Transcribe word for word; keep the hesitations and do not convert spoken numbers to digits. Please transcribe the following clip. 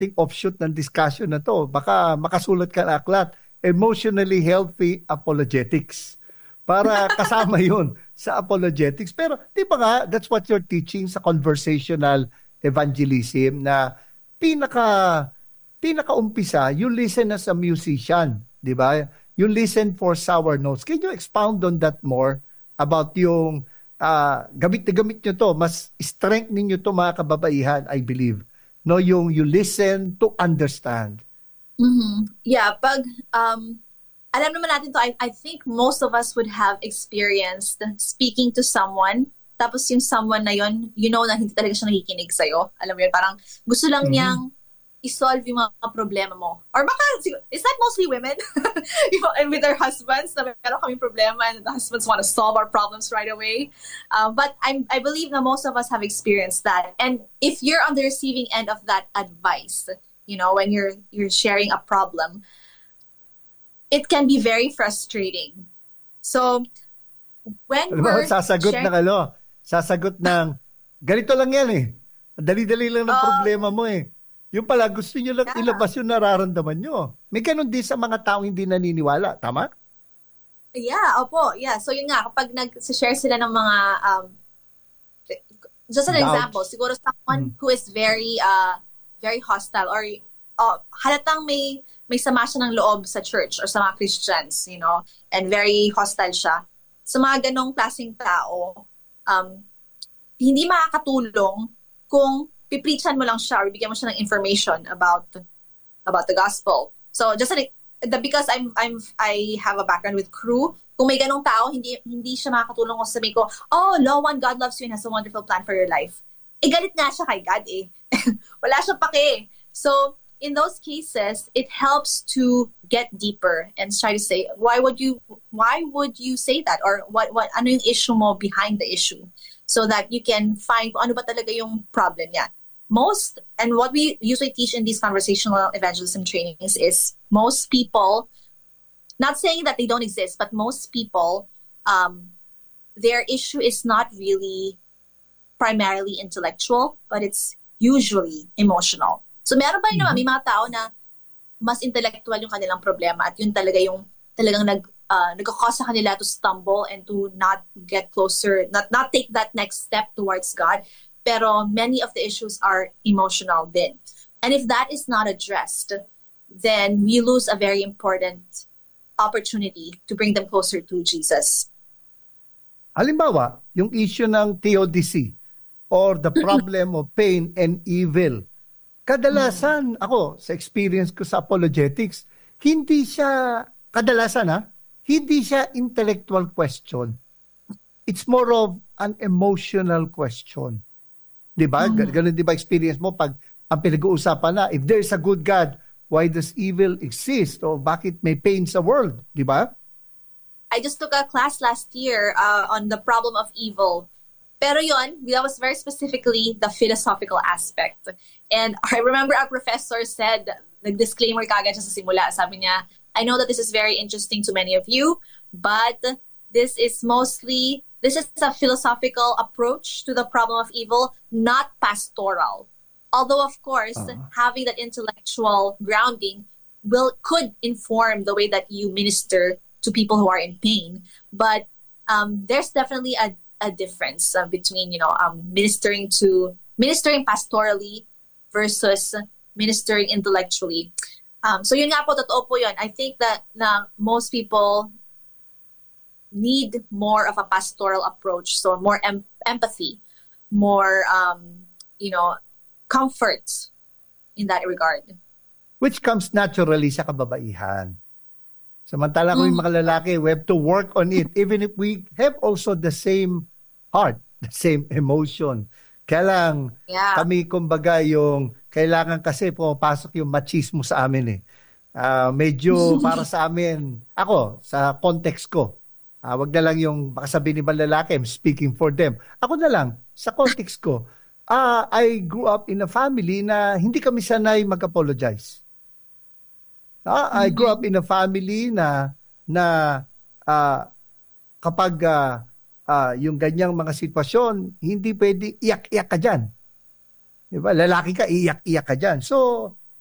think offshoot ng discussion na to. Baka makasulat ka ng aklat, Emotionally Healthy Apologetics. Para kasama yun sa apologetics. Pero di ba nga, that's what you're teaching sa conversational evangelism na pinaka pinaka-umpisa, you listen as a musician, di ba? You listen for sour notes. Can you expound on that more about yung uh, gamit na gamit nyo to, mas strength ninyo to mga kababaihan, I believe. No, yung you listen to understand. Mm-hmm. Yeah, pag um alam naman natin to, I, I think most of us would have experienced speaking to someone, tapos yung someone na yon, you know na hindi talaga siya nakikinig sa'yo. Alam mo yun, parang gusto lang Mhm. niyang isolve yung mga problema mo. Or baka, sig- is that mostly women? You know, and with their husbands, na meron kaming problema and the husbands want to solve our problems right away. Um, but I'm, I believe that most of us have experienced that. And if you're on the receiving end of that advice, you know, when you're you're sharing a problem, it can be very frustrating. So when Alam mo, we're sasagot sharing, ng ano, sasagot ng, ganito lang yan eh. Dali-dali lang ng oh problema mo eh. Yung pala, gusto nyo lang yeah, ilabas yung nararamdaman nyo. May ganun din sa mga taong hindi naniniwala. Tama? yeah, opo, yeah. So yun nga, kapag nag-share sila ng mga, um, just an example, Doubts. siguro someone Mm. who is very, uh, very hostile or uh, halatang may may sama siya ng loob sa church or sa mga Christians, you know, and very hostile siya. Sa mga ganong klaseng tao, um, hindi makakatulong kung pipreachan mo lang siya or bigyan mo siya ng information about about the gospel. So just like the, because I'm I'm I have a background with crew, kung may ganong tao, hindi hindi siya makakatulong kung sabihin ko, oh, no one, God loves you and has a wonderful plan for your life. Eh, galit nga siya kay God eh. Wala siyang pake. So, in those cases, it helps to get deeper and try to say, why would you why would you say that? Or what what ano yung issue mo behind the issue? So that you can find kung ano ba talaga yung problem niya. Most, and what we usually teach in these conversational evangelism trainings is most people, not saying that they don't exist, but most people, um, their issue is not really primarily intellectual, but it's usually emotional. So meron ba yun naman, may Mhm. mga tao na mas intellectual yung kanilang problema at yun talaga yung talagang nag uh, nagkakause sa kanila to stumble and to not get closer, not not take that next step towards God. Pero many of the issues are emotional din. And if that is not addressed, then we lose a very important opportunity to bring them closer to Jesus. Halimbawa, yung issue ng theodicy or the problem of pain and evil. Mm. Kadalasan, ako, sa experience ko sa apologetics, hindi siya, kadalasan ha, hindi siya intellectual question. It's more of an emotional question. Di ba? Ga- Mm. Ganun di ba experience mo pag ang pinag-uusapan na, if there's a good God, why does evil exist? O bakit may pain sa world? Di ba? I just took a class last year uh, on the problem of evil. Pero yon, that was very specifically the philosophical aspect. And I remember our professor said, nag-disclaimer kagad siya sa simula, sabi niya, I know that this is very interesting to many of you, but this is mostly, this is a philosophical approach to the problem of evil, not pastoral. Although, of course, Ah. having that intellectual grounding will could inform the way that you minister to people who are in pain. But um, there's definitely a a difference uh, between you know um, ministering to ministering pastorally versus ministering intellectually. Um, so yun nga po, totoo po yun. I think that na most people need more of a pastoral approach, so more em- empathy, more um, you know comfort in that regard. Which comes naturally sa kababaihan. Samantala kung yung Mm, mga lalaki, we have to work on it. Even if we have also the same heart, the same emotion. Kaya lang, yeah. kami kumbaga yung, kailangan kasi pumapasok yung machismo sa amin eh. Ah, medyo para sa amin, ako, sa context ko, ah, wag na lang yung, baka sabihin ni ibang lalaki, I'm speaking for them. Ako na lang, sa context ko, ah, I grew up in a family na hindi kami sanay mag-apologize. Ah, I grew up Mhm. in a family na na ah, kapag ah, ah, yung ganyang mga sitwasyon, hindi pwede iyak-iyak ka diyan. 'Di ba? Lalaki ka, iyak-iyak ka diyan. So,